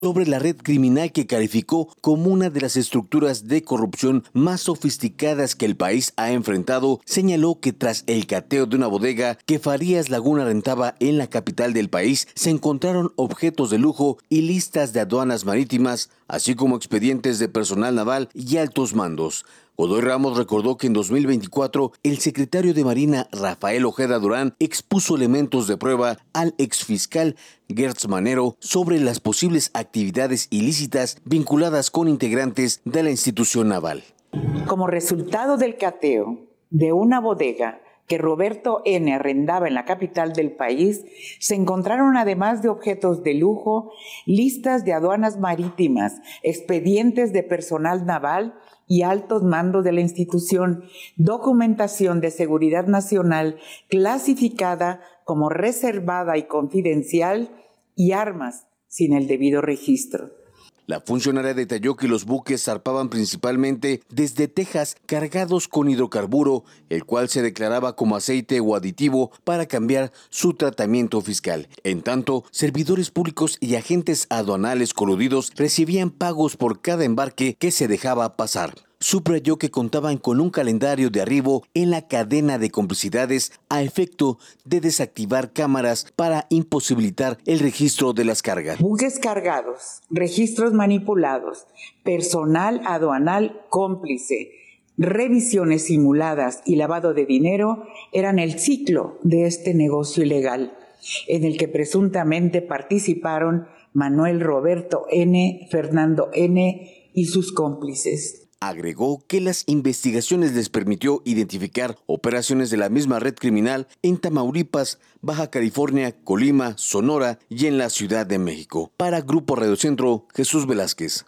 sobre la red criminal que calificó como una de las estructuras de corrupción más sofisticadas que el país ha enfrentado, señaló que tras el cateo de una bodega que Farías Laguna rentaba en la capital del país, se encontraron objetos de lujo y listas de aduanas marítimas, así como expedientes de personal naval y altos mandos. Godoy Ramos recordó que en 2024 el secretario de Marina, Rafael Ojeda Durán, expuso elementos de prueba al exfiscal Gertz Manero sobre las posibles actividades ilícitas vinculadas con integrantes de la institución naval. Como resultado del cateo de una bodega que Roberto N. arrendaba en la capital del país, se encontraron, además de objetos de lujo, listas de aduanas marítimas, expedientes de personal naval y altos mandos de la institución, documentación de seguridad nacional clasificada como reservada y confidencial y armas sin el debido registro. La funcionaria detalló que los buques zarpaban principalmente desde Texas cargados con hidrocarburo, el cual se declaraba como aceite o aditivo para cambiar su tratamiento fiscal. En tanto, servidores públicos y agentes aduanales coludidos recibían pagos por cada embarque que se dejaba pasar. Subrayó que contaban con un calendario de arribo en la cadena de complicidades a efecto de desactivar cámaras para imposibilitar el registro de las cargas. Buques cargados, registros manipulados, personal aduanal cómplice, revisiones simuladas y lavado de dinero eran el ciclo de este negocio ilegal, en el que presuntamente participaron Manuel Roberto N., Fernando N. y sus cómplices. Agregó que las investigaciones les permitió identificar operaciones de la misma red criminal en Tamaulipas, Baja California, Colima, Sonora y en la Ciudad de México. Para Grupo Radio Centro, Jesús Velázquez.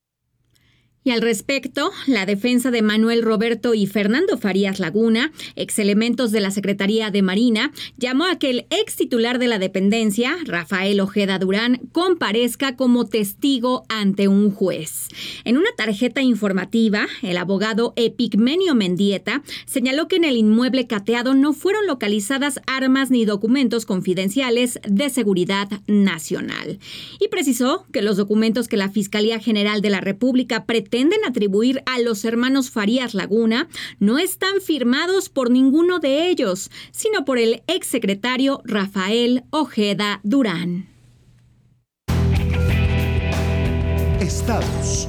Y al respecto, la defensa de Manuel Roberto y Fernando Farías Laguna, ex elementos de la Secretaría de Marina, llamó a que el ex titular de la dependencia, Rafael Ojeda Durán, comparezca como testigo ante un juez. En una tarjeta informativa, el abogado Epigmenio Mendieta señaló que en el inmueble cateado no fueron localizadas armas ni documentos confidenciales de seguridad nacional. Y precisó que los documentos que la Fiscalía General de la República pretenden atribuir a los hermanos Farías Laguna no están firmados por ninguno de ellos, sino por el exsecretario Rafael Ojeda Durán. Estados.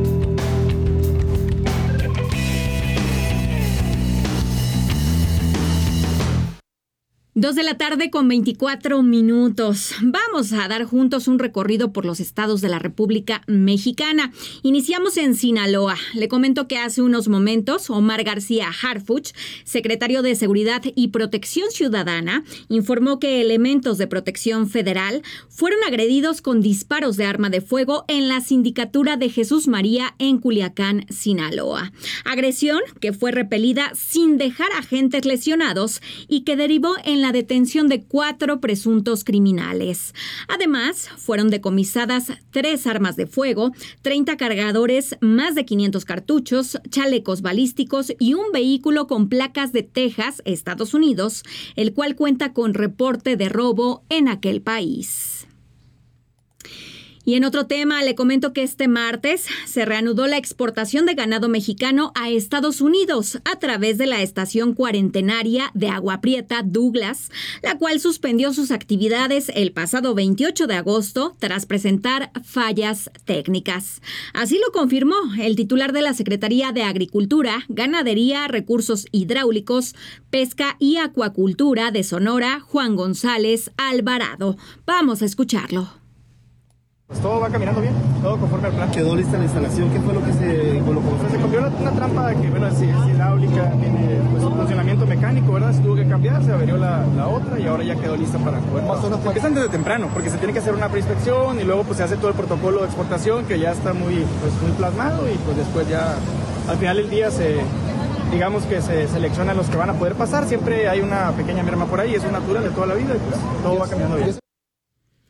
2:24 p.m. Vamos a dar juntos un recorrido por los estados de la República Mexicana. Iniciamos en Sinaloa. Le comento que hace unos momentos Omar García Harfuch, secretario de Seguridad y Protección Ciudadana, informó que elementos de Protección Federal fueron agredidos con disparos de arma de fuego en la sindicatura de Jesús María en Culiacán, Sinaloa. Agresión que fue repelida sin dejar agentes lesionados y que derivó en la detención de 4 presuntos criminales. Además, fueron decomisadas 3 armas de fuego, 30 cargadores, más de 500 cartuchos, chalecos balísticos y un vehículo con placas de Texas, Estados Unidos, el cual cuenta con reporte de robo en aquel país. Y en otro tema, le comento que este martes se reanudó la exportación de ganado mexicano a Estados Unidos a través de la estación cuarentenaria de Agua Prieta Douglas, la cual suspendió sus actividades el pasado 28 de agosto tras presentar fallas técnicas. Así lo confirmó el titular de la Secretaría de Agricultura, Ganadería, Recursos Hidráulicos, Pesca y Acuacultura de Sonora, Juan González Alvarado. Vamos a escucharlo. Pues todo va caminando bien, todo conforme al plan. ¿Quedó lista la instalación? ¿Qué fue lo que se colocó? Se cambió una trampa que, bueno, es hidráulica, tiene pues, un funcionamiento mecánico, ¿verdad? Se tuvo que cambiar, se averió la otra y ahora ya quedó lista para poder pasar. Empiezan desde temprano, porque se tiene que hacer una preinspección y luego pues se hace todo el protocolo de exportación que ya está muy plasmado y pues después ya al final del día digamos que se seleccionan los que van a poder pasar. Siempre hay una pequeña merma por ahí, eso es natural de toda la vida y pues todo va caminando bien.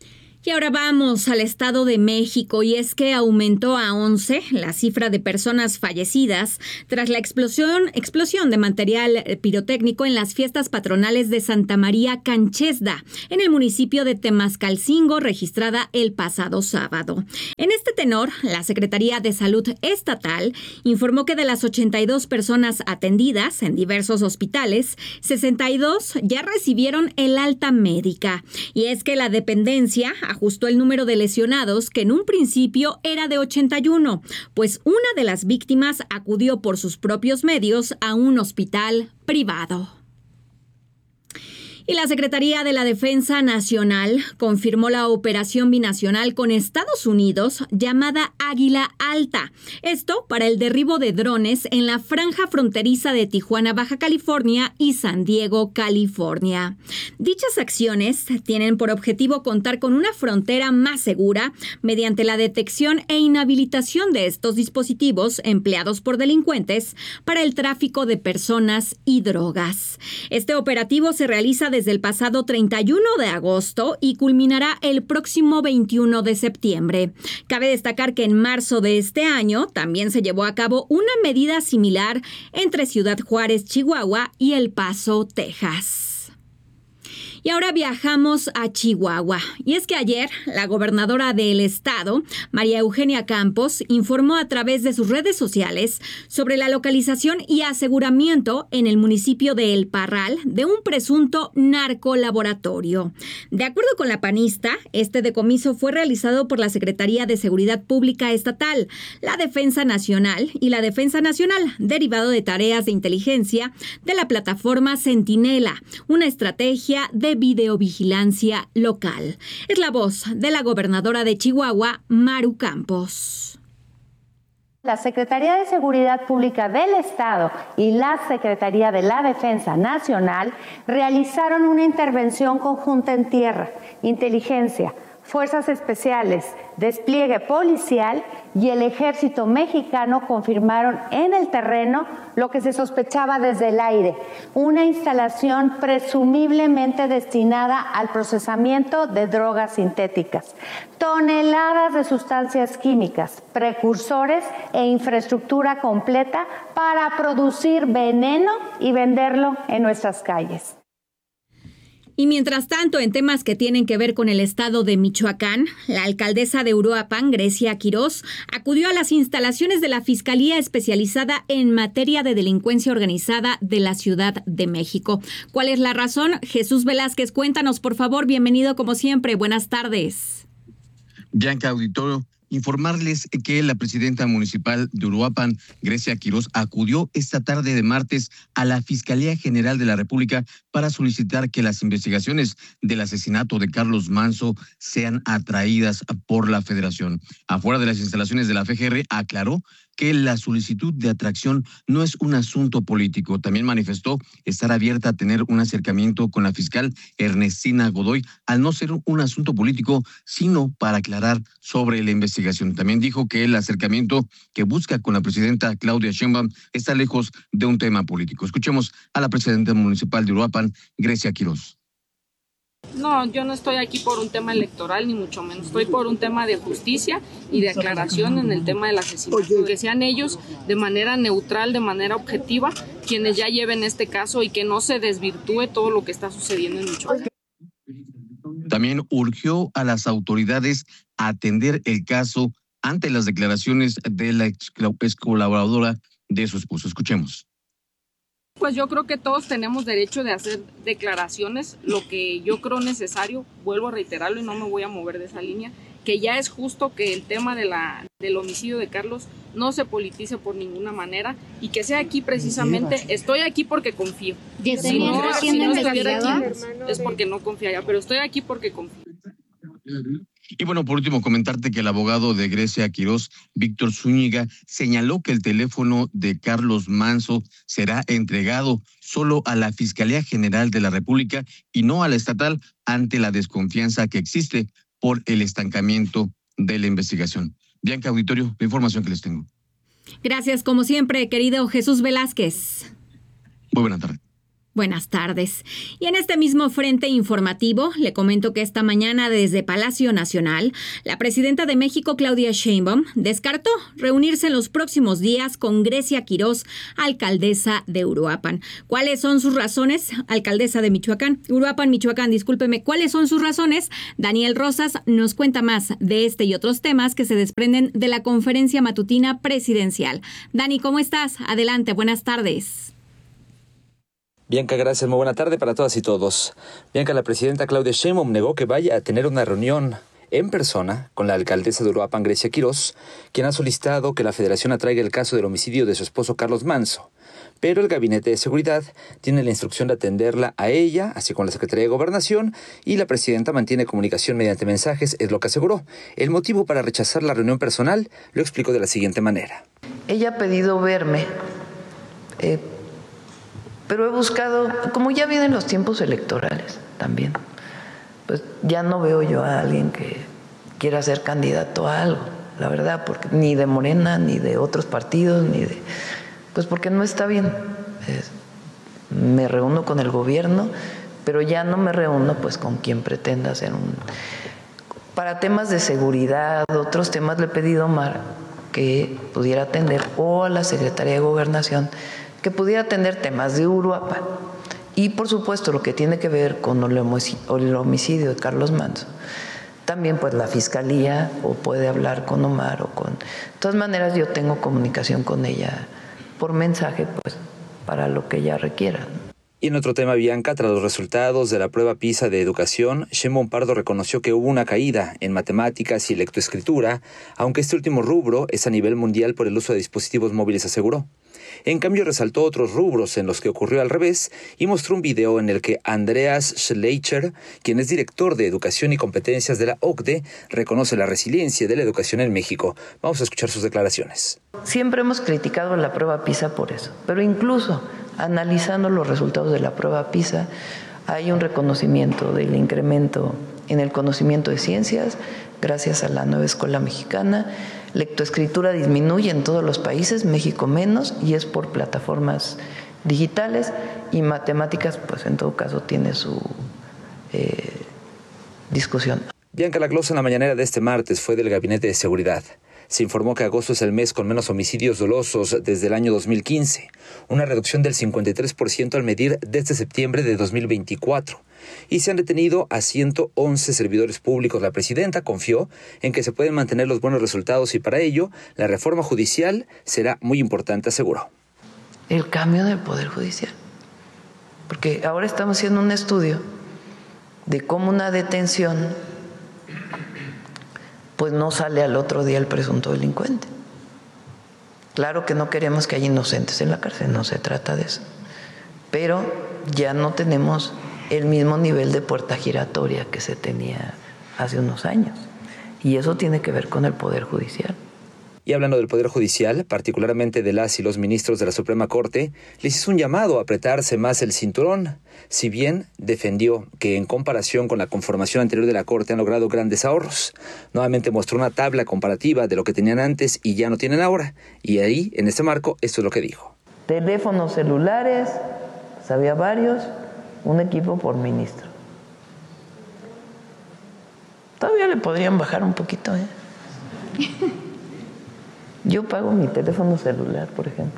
Y ahora vamos al Estado de México, y es que aumentó a 11 la cifra de personas fallecidas tras la explosión de material pirotécnico en las fiestas patronales de Santa María Canchesda, en el municipio de Temascalcingo, registrada el pasado sábado. En este tenor, la Secretaría de Salud Estatal informó que de las 82 personas atendidas en diversos hospitales, 62 ya recibieron el alta médica. Y es que la dependencia ajustó el número de lesionados, que en un principio era de 81, pues una de las víctimas acudió por sus propios medios a un hospital privado. Y la Secretaría de la Defensa Nacional confirmó la operación binacional con Estados Unidos llamada Águila Alta. Esto para el derribo de drones en la franja fronteriza de Tijuana, Baja California y San Diego, California. Dichas acciones tienen por objetivo contar con una frontera más segura mediante la detección e inhabilitación de estos dispositivos empleados por delincuentes para el tráfico de personas y drogas. Este operativo se realiza desde el pasado 31 de agosto y culminará el próximo 21 de septiembre. Cabe destacar que en marzo de este año también se llevó a cabo una medida similar entre Ciudad Juárez, Chihuahua y El Paso, Texas. Y ahora viajamos a Chihuahua. Y es que ayer la gobernadora del estado, María Eugenia Campos, informó a través de sus redes sociales sobre la localización y aseguramiento en el municipio de El Parral de un presunto narcolaboratorio. De acuerdo con la panista, este decomiso fue realizado por la Secretaría de Seguridad Pública Estatal, la Defensa Nacional y la Defensa Nacional, derivado de tareas de inteligencia de la plataforma Centinela, una estrategia de videovigilancia local. Es la voz de la gobernadora de Chihuahua, Maru Campos. La Secretaría de Seguridad Pública del Estado y la Secretaría de la Defensa Nacional realizaron una intervención conjunta en tierra, inteligencia, fuerzas especiales, despliegue policial y el ejército mexicano confirmaron en el terreno lo que se sospechaba desde el aire, una instalación presumiblemente destinada al procesamiento de drogas sintéticas, toneladas de sustancias químicas, precursores e infraestructura completa para producir veneno y venderlo en nuestras calles. Y mientras tanto, en temas que tienen que ver con el estado de Michoacán, la alcaldesa de Uruapan, Grecia Quirós, acudió a las instalaciones de la Fiscalía Especializada en Materia de Delincuencia Organizada de la Ciudad de México. ¿Cuál es la razón? Jesús Velázquez, cuéntanos, por favor. Bienvenido, como siempre. Buenas tardes. Bianca, auditorio, informarles que la presidenta municipal de Uruapan, Grecia Quirós, acudió esta tarde de martes a la Fiscalía General de la República para solicitar que las investigaciones del asesinato de Carlos Manso sean atraídas por la Federación. Afuera de las instalaciones de la FGR, aclaró que la solicitud de atracción no es un asunto político. También manifestó estar abierta a tener un acercamiento con la fiscal Ernestina Godoy, al no ser un asunto político, sino para aclarar sobre la investigación. También dijo que el acercamiento que busca con la presidenta Claudia Sheinbaum está lejos de un tema político. Escuchemos a la presidenta municipal de Uruapan, Grecia Quirós. No, yo no estoy aquí por un tema electoral, ni mucho menos. Estoy por un tema de justicia y de aclaración en el tema del asesinato. Que sean ellos de manera neutral, de manera objetiva, quienes ya lleven este caso y que no se desvirtúe todo lo que está sucediendo en Michoacán. También urgió a las autoridades a atender el caso ante las declaraciones de la ex colaboradora de su esposo. Escuchemos. Pues yo creo que todos tenemos derecho de hacer declaraciones, lo que yo creo necesario, vuelvo a reiterarlo y no me voy a mover de esa línea, que ya es justo que el tema del homicidio de Carlos no se politice por ninguna manera y que sea aquí precisamente, estoy aquí porque confío. Si no estuviera aquí es porque no confiaría, pero estoy aquí porque confío. Y bueno, por último, comentarte que el abogado de Grecia Quirós, Víctor Zúñiga, señaló que el teléfono de Carlos Manso será entregado solo a la Fiscalía General de la República y no a la estatal ante la desconfianza que existe por el estancamiento de la investigación. Bianca, auditorio, la información que les tengo. Gracias, como siempre, querido Jesús Velázquez. Muy buena tarde. Buenas tardes. Y en este mismo frente informativo, le comento que esta mañana desde Palacio Nacional, la presidenta de México, Claudia Sheinbaum, descartó reunirse en los próximos días con Grecia Quirós, alcaldesa de Uruapan. ¿Cuáles son sus razones? Alcaldesa de Uruapan, Michoacán, discúlpeme. ¿Cuáles son sus razones? Daniel Rosas nos cuenta más de este y otros temas que se desprenden de la conferencia matutina presidencial. Dani, ¿cómo estás? Adelante, buenas tardes. Bianca, gracias. Muy buena tarde para todas y todos. Bianca, la presidenta Claudia Sheinbaum negó que vaya a tener una reunión en persona con la alcaldesa de Uruapan, Grecia Quirós, quien ha solicitado que la federación atraiga el caso del homicidio de su esposo Carlos Manzo. Pero el Gabinete de Seguridad tiene la instrucción de atenderla a ella, así como la Secretaría de Gobernación, y la presidenta mantiene comunicación mediante mensajes, es lo que aseguró. El motivo para rechazar la reunión personal lo explicó de la siguiente manera. Ella ha pedido verme, pero he buscado, como ya vienen los tiempos electorales también, pues ya no veo yo a alguien que quiera ser candidato a algo, la verdad, porque ni de Morena, ni de otros partidos, pues porque no está bien. Me reúno con el gobierno, pero ya no me reúno pues con quien pretenda hacer para temas de seguridad, otros temas le he pedido a Omar que pudiera atender, o a la Secretaría de Gobernación, que pudiera atender temas de Uruapan. Y por supuesto lo que tiene que ver con el homicidio de Carlos Manzo. También pues la Fiscalía, o puede hablar con Omar o con... De todas maneras yo tengo comunicación con ella por mensaje, pues para lo que ella requiera. Y en otro tema, Bianca, tras los resultados de la prueba PISA de educación, Sheinbaum Pardo reconoció que hubo una caída en matemáticas y lectoescritura, aunque este último rubro es a nivel mundial por el uso de dispositivos móviles, aseguró. En cambio, resaltó otros rubros en los que ocurrió al revés y mostró un video en el que Andreas Schleicher, quien es director de Educación y Competencias de la OCDE, reconoce la resiliencia de la educación en México. Vamos a escuchar sus declaraciones. Siempre hemos criticado la prueba PISA por eso, pero incluso analizando los resultados de la prueba PISA, hay un reconocimiento del incremento en el conocimiento de ciencias gracias a la nueva escuela mexicana. Lectoescritura disminuye en todos los países, México menos, y es por plataformas digitales, y matemáticas, pues en todo caso tiene su discusión. Bianca, la glosa en la mañanera de este martes fue del Gabinete de Seguridad. Se informó que agosto es el mes con menos homicidios dolosos desde el año 2015, una reducción del 53% al medir desde septiembre de 2024. Y se han detenido a 111 servidores públicos. La presidenta confió en que se pueden mantener los buenos resultados y para ello la reforma judicial será muy importante, aseguró. El cambio del Poder Judicial. Porque ahora estamos haciendo un estudio de cómo una detención pues no sale al otro día el presunto delincuente. Claro que no queremos que haya inocentes en la cárcel, no se trata de eso. Pero ya no tenemos el mismo nivel de puerta giratoria que se tenía hace unos años. Y eso tiene que ver con el Poder Judicial. Y hablando del Poder Judicial, particularmente de las y los ministros de la Suprema Corte, les hizo un llamado a apretarse más el cinturón. Si bien defendió que en comparación con la conformación anterior de la Corte han logrado grandes ahorros. Nuevamente mostró una tabla comparativa de lo que tenían antes y ya no tienen ahora. Y ahí, en este marco, esto es lo que dijo. Teléfonos celulares, pues había varios, un equipo por ministro. Todavía le podrían bajar un poquito, ¿eh? Yo pago mi teléfono celular, por ejemplo.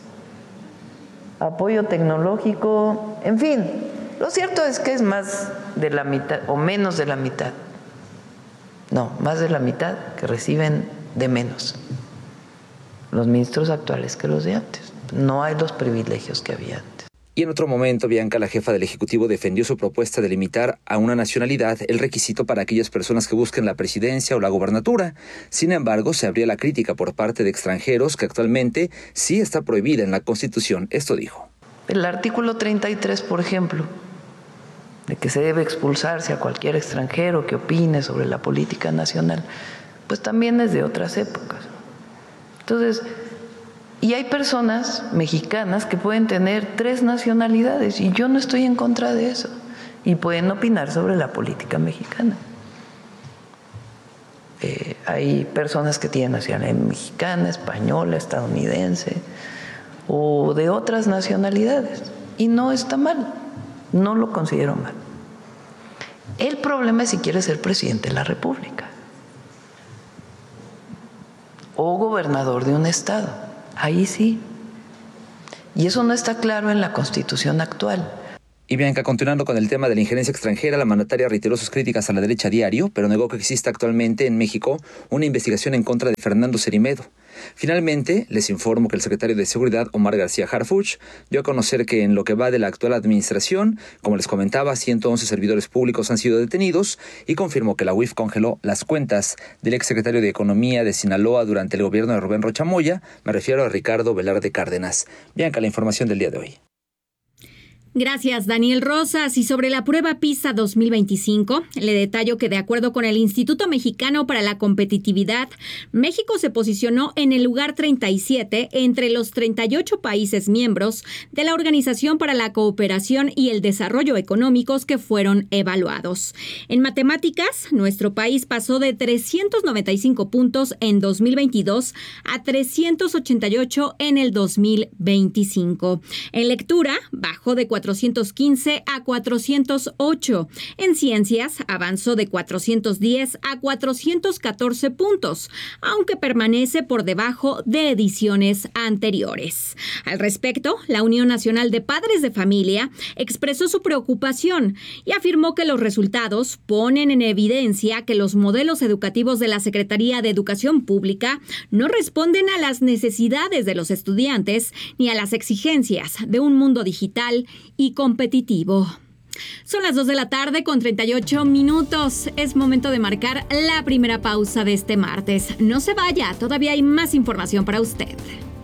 Apoyo tecnológico, en fin. Lo cierto es que es más de la mitad o menos de la mitad. No, más de la mitad que reciben de menos los ministros actuales que los de antes. No hay los privilegios que había antes. Y en otro momento, Bianca, la jefa del Ejecutivo, defendió su propuesta de limitar a una nacionalidad el requisito para aquellas personas que busquen la presidencia o la gobernatura. Sin embargo, se abría la crítica por parte de extranjeros que actualmente sí está prohibida en la Constitución. Esto dijo. El artículo 33, por ejemplo, de que se debe expulsarse a cualquier extranjero que opine sobre la política nacional, pues también es de otras épocas. Entonces, y hay personas mexicanas que pueden tener 3 nacionalidades y yo no estoy en contra de eso. Y pueden opinar sobre la política mexicana. Hay personas que tienen nacionalidad mexicana, española, estadounidense o de otras nacionalidades. Y no está mal, no lo considero mal. El problema es si quiere ser presidente de la República o gobernador de un estado. Ahí sí. Y eso no está claro en la Constitución actual. Y Bianca, continuando con el tema de la injerencia extranjera, la mandataria reiteró sus críticas a la derecha a diario, pero negó que exista actualmente en México una investigación en contra de Fernando Cerimedo. Finalmente, les informo que el secretario de Seguridad, Omar García Harfuch, dio a conocer que en lo que va de la actual administración, como les comentaba, 111 servidores públicos han sido detenidos y confirmó que la UIF congeló las cuentas del exsecretario de Economía de Sinaloa durante el gobierno de Rubén Rocha Moya. Me refiero a Ricardo Velarde Cárdenas. Bianca, la información del día de hoy. Gracias, Daniel Rosas. Y sobre la prueba PISA 2025, le detallo que de acuerdo con el Instituto Mexicano para la Competitividad, México se posicionó en el lugar 37 entre los 38 países miembros de la Organización para la Cooperación y el Desarrollo Económicos que fueron evaluados. En matemáticas, nuestro país pasó de 395 puntos en 2022 a 388 en el 2025. En lectura, bajó de 415 a 408. En ciencias, avanzó de 410 a 414 puntos, aunque permanece por debajo de ediciones anteriores. Al respecto, la Unión Nacional de Padres de Familia expresó su preocupación y afirmó que los resultados ponen en evidencia que los modelos educativos de la Secretaría de Educación Pública no responden a las necesidades de los estudiantes ni a las exigencias de un mundo digital y competitivo. Son las 2 de la tarde con 38 minutos. Es momento de marcar la primera pausa de este martes. No se vaya, todavía hay más información para usted.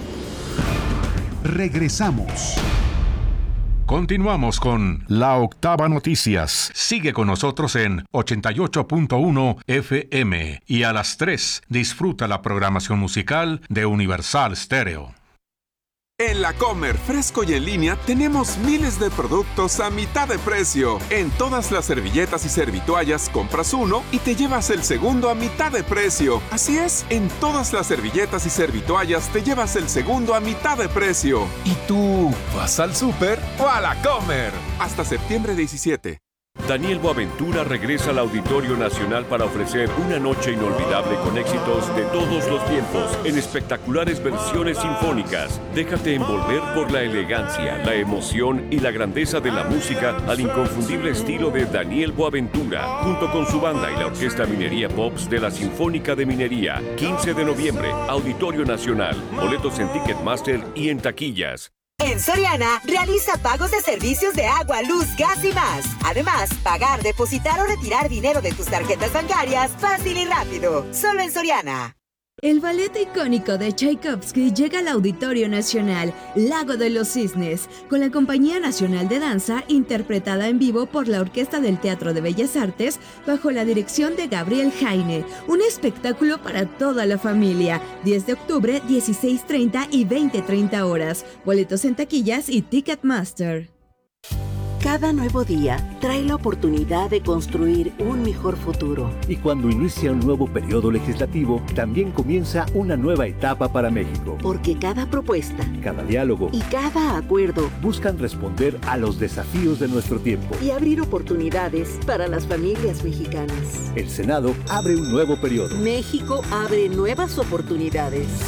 Regresamos. Continuamos con La Octava Noticias. Sigue con nosotros en 88.1 FM y a las 3 disfruta la programación musical de Universal Stereo. En La Comer, fresco y en línea, tenemos miles de productos a mitad de precio. En todas las servilletas y servitoallas compras uno y te llevas el segundo a mitad de precio. Así es, en todas las servilletas y servitoallas te llevas el segundo a mitad de precio. ¿Y tú vas al súper o a La Comer? Hasta septiembre 17. Daniel Boaventura regresa al Auditorio Nacional para ofrecer una noche inolvidable con éxitos de todos los tiempos en espectaculares versiones sinfónicas. Déjate envolver por la elegancia, la emoción y la grandeza de la música al inconfundible estilo de Daniel Boaventura, junto con su banda y la Orquesta Minería Pops de la Sinfónica de Minería. 15 de noviembre, Auditorio Nacional. Boletos en Ticketmaster y en taquillas. En Soriana, realiza pagos de servicios de agua, luz, gas y más. Además, pagar, depositar o retirar dinero de tus tarjetas bancarias fácil y rápido. Solo en Soriana. El ballet icónico de Tchaikovsky llega al Auditorio Nacional, Lago de los Cisnes, con la Compañía Nacional de Danza, interpretada en vivo por la Orquesta del Teatro de Bellas Artes, bajo la dirección de Gabriel Jaine. Un espectáculo para toda la familia. 10 de octubre, 16:30 y 20:30 horas. Boletos en taquillas y Ticketmaster. Cada nuevo día trae la oportunidad de construir un mejor futuro. Y cuando inicia un nuevo periodo legislativo, también comienza una nueva etapa para México. Porque cada propuesta, cada diálogo y cada acuerdo buscan responder a los desafíos de nuestro tiempo y abrir oportunidades para las familias mexicanas. El Senado abre un nuevo periodo. México abre nuevas oportunidades.